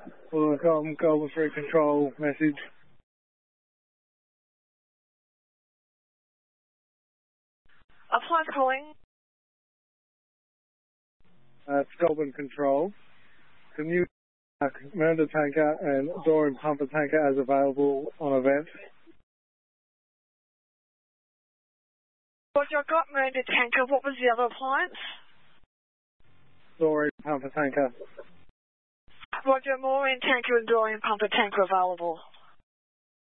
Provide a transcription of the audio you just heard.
Welcome, Global Free Control message. Upon calling. It's Goulburn Control. Can you Mernda tanker and Dorian pumper tanker as available on event? Roger, I got Mernda tanker. What was the other appliance? Dorian pumper tanker. Roger, Maureen tanker and Dorian pumper tanker available.